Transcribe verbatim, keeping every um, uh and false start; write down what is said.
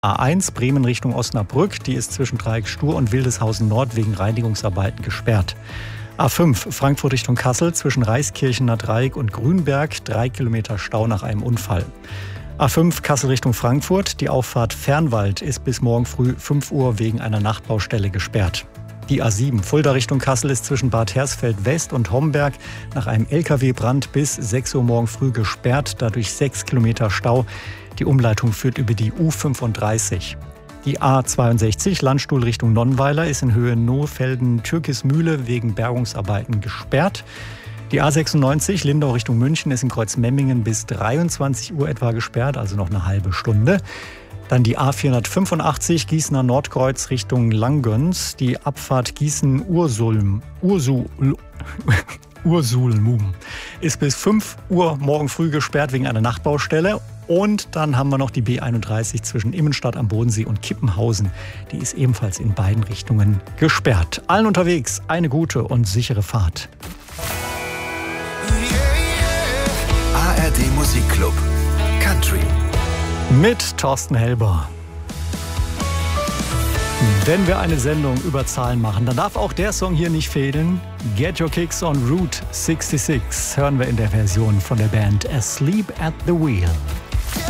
A eins Bremen Richtung Osnabrück, die ist zwischen Dreieck-Stur und Wildeshausen Nord wegen Reinigungsarbeiten gesperrt. A fünf Frankfurt Richtung Kassel zwischen Reiskirchener Dreieck und Grünberg, drei Kilometer Stau nach einem Unfall. A fünf Kassel Richtung Frankfurt, die Auffahrt Fernwald ist bis morgen früh fünf Uhr wegen einer Nachtbaustelle gesperrt. Die A sieben Fulda Richtung Kassel ist zwischen Bad Hersfeld West und Homberg nach einem L K W-Brand bis sechs Uhr morgen früh gesperrt, dadurch sechs Kilometer Stau. Die Umleitung führt über die U fünfunddreißig. Die A zweiundsechzig Landstuhl Richtung Nonnweiler ist in Höhe Nohfelden-Türkismühle wegen Bergungsarbeiten gesperrt. Die A sechsundneunzig Lindau Richtung München ist in Kreuzmemmingen bis dreiundzwanzig Uhr etwa gesperrt, also noch eine halbe Stunde. Dann die A vierhundertfünfundachtzig Gießener Nordkreuz Richtung Langgöns, die Abfahrt Gießen-Ursulm, Ursul, Ursulmum ist bis fünf Uhr morgen früh gesperrt wegen einer Nachtbaustelle. Und dann haben wir noch die B einunddreißig zwischen Immenstadt am Bodensee und Kippenhausen. Die ist ebenfalls in beiden Richtungen gesperrt. Allen unterwegs eine gute und sichere Fahrt. A R D Musikclub Country mit Thorsten Helber. Wenn wir eine Sendung über Zahlen machen, dann darf auch der Song hier nicht fehlen. Get Your Kicks on Route sechsundsechzig hören wir in der Version von der Band Asleep at the Wheel.